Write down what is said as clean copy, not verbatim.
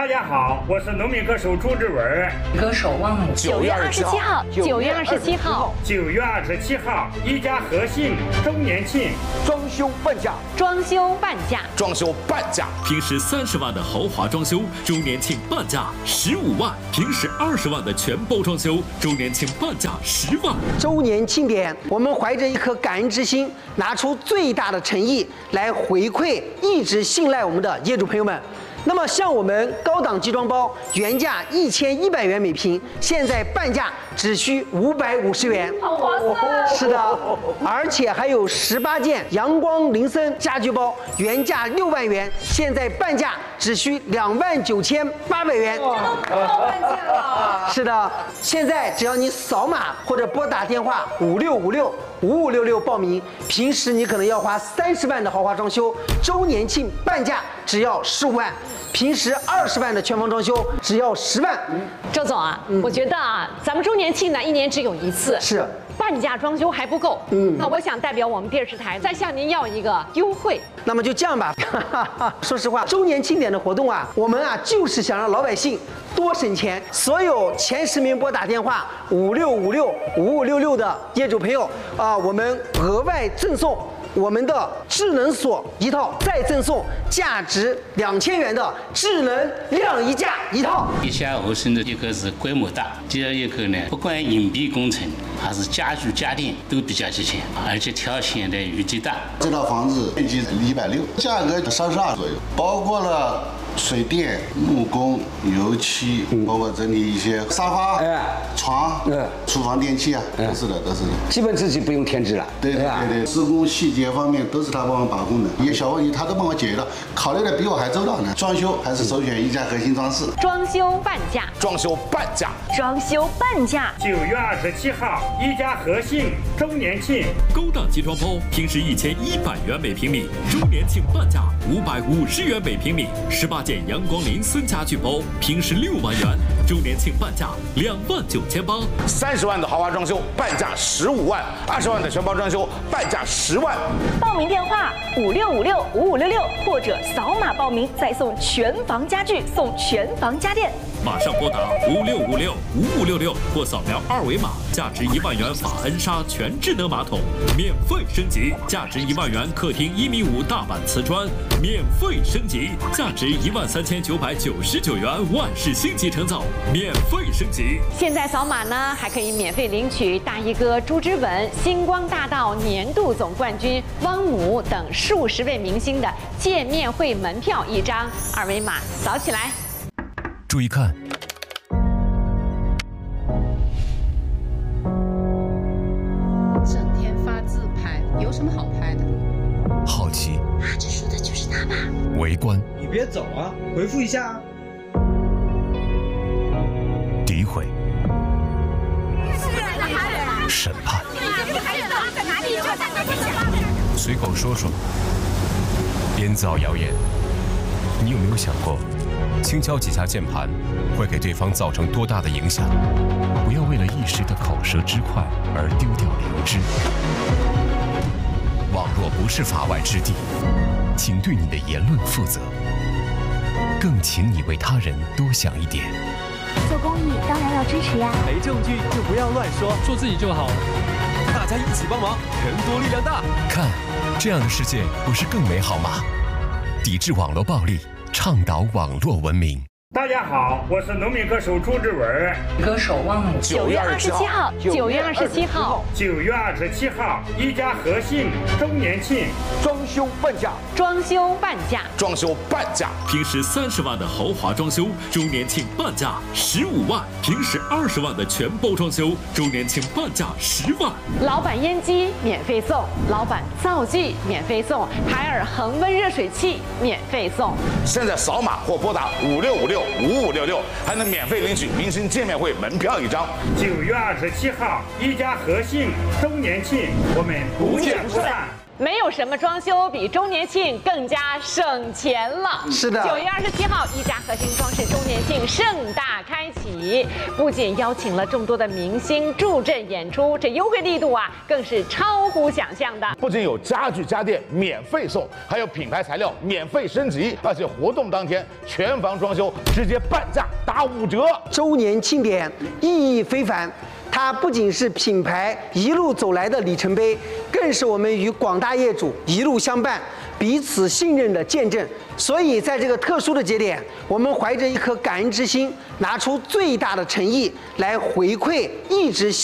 家好，我是农民歌手朱志文。 歌手汪某。 9月27号，9月27号 ，9月27号，一家和信周年庆， 装修半价， 装修半价， 装修半价。 平时30万的豪华装修，周年庆半价15万；平时20万的全包装修，周年庆半价10万。 周年庆典，我们怀着一颗感恩之心，拿出最大的诚意来回馈一直信赖我们的业主朋友们。那么，像我们高档集装包，原价1100元每平，现在半价只需550元， 好划算！ 是的，而且还有18件阳光林森家居包，原价6万元，现在半价只需29800元。 这都爆半价了！ 是的，现在只要你扫码或者拨打电话56565566报名，平时你可能要花30万的豪华装修，周年庆半价只要15万。平时20万的全房装修只要10万。 周总啊，我觉得啊，咱们周年庆呢，1年只有一次， 是半价装修还不够。那我想代表我们电视台再向您要一个优惠。 那么就这样吧，说实话，周年庆典的活动啊，我们啊就是想让老百姓多省钱。所有前10名拨打电话56565566的业主朋友啊，我们额外赠送我们的智能锁一套，再赠送价值2000元的智能晾衣架一套。 地下合成的一个是规模大，第二一个呢，不管隐蔽工程还是家具家电都比较齐全，而且条件的余地大。 这套房子面积160，价格32左右，包括了水电、木工、油漆，包括整理一些沙发、床、厨房电器啊，都是的。 基本自己不用添置了。 对，施工细节方面都是他帮我把控的，一些小问题他都帮我解决了，考虑的比我还周到呢。装修还是首选一家核心装饰。 装修半价， 装修半价， 装修半价。 9月27号，一家和信周年庆， 高档集装包平时1100元每平米，周年庆半价550元每平米。18件阳光林森家具包，平时6万元，周年庆半价29800。 30万的豪华装修半价15万，20万的全包装修半价10万。 报名电话56565566，或者扫码报名，再送全房家具，送全房家电。 马上拨打56565566或扫描2维码，价值1万元法恩莎全智能马桶免费升级，价值1万元客厅1.5米大板瓷砖免费升级，价值13999元万氏星级成造免费升级。 现在扫码呢，还可以免费领取大衣哥朱之文、星光大道年度总冠军汪姆等数十位明星的见面会门票1张，2维码扫起来。 注意看， 整天发自拍，有什么好拍的？ 好奇， 这说的就是他吧？ 围观， 你别走啊，回复一下啊。 诋毁，审判，随口说说，编造谣言。你有没有想过？ 轻敲几下键盘，会给对方造成多大的影响？不要为了一时的口舌之快而丢掉良知。网络不是法外之地，请对你的言论负责，更请你为他人多想一点。 做公益当然要支持呀， 没证据就不要乱说，做自己就好了。大家一起帮忙，人多力量大。 看，这样的世界不是更美好吗？抵制网络暴力。 倡导网络文明。 大家好，我是农民歌手朱志文。 歌手汪某。 9月27号，9月27号 ，9月27号，一家和信周年庆， 装修半价， 装修半价， 装修半价。 平时30万的豪华装修，周年庆半价15万；平时20万的全包装修，周年庆半价10万。 老板烟机免费送，老板灶具免费送，海尔恒温热水器免费送。 现在扫码或拨打56565566，还能免费领取明星见面会门票1张。 9月27号，一家和信周年庆，我们不见不散。 没有什么装修比周年庆更加省钱了。 是的。9 月27号，一家核心装饰周年庆盛大开启，不仅邀请了众多的明星助阵演出，这优惠力度啊，更是超乎想象的。 不仅有家具家电免费送，还有品牌材料免费升级，而且活动当天全房装修直接半价打5折。 周年庆典意义非凡。它不仅是品牌一路走来的里程碑，更是我们与广大业主一路相伴、彼此信任的见证。所以，在这个特殊的节点，我们怀着一颗感恩之心，拿出最大的诚意来回馈一直